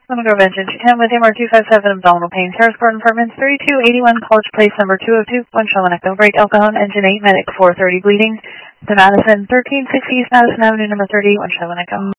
Lemon Grove Engine 210 with MR 257 abdominal pain. Harrisburg Apartments 3281 College Place number 202. 1 Charlotte Echo. Break alcohol engine 8 medic 430 bleeding. The Madison 1360 East Madison Avenue number 30. 1 Charlotte Echo.